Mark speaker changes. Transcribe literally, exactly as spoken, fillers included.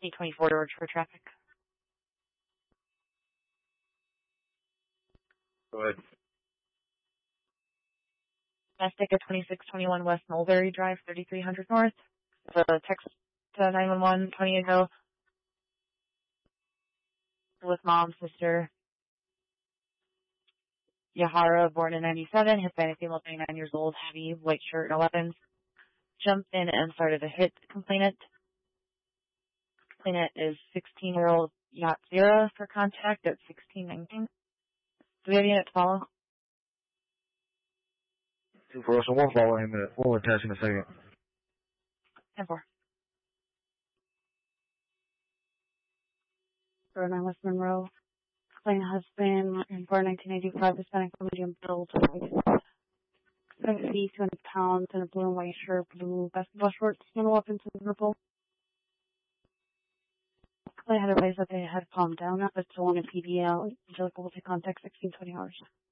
Speaker 1: eight twenty-four to for traffic.
Speaker 2: Go ahead.
Speaker 1: Domestic at twenty-six twenty-one West Mulberry Drive, thirty-three hundred North. The text to nine one one twenty-eight oh. With mom, sister. Yahara, born in ninety-seven, Hispanic female, twenty-nine years old, heavy, white shirt, no weapons. Jumped in and started to hit the complainant. Complainant is sixteen-year-old Yacht Zero for contact at sixteen nineteen. Do we have a unit to follow?
Speaker 2: Two for us, and we'll follow him. We'll attach in a second.
Speaker 1: ten four. For nine West Monroe. Complainant husband, born nineteen eighty-five, Hispanic, medium build, seven feet, two hundred pounds, in a blue and white shirt, blue basketball shorts, no weapons, and purple. Complainant had advised that they had calmed down, but still wanted P B L. Angelica will take contact sixteen twenty hours.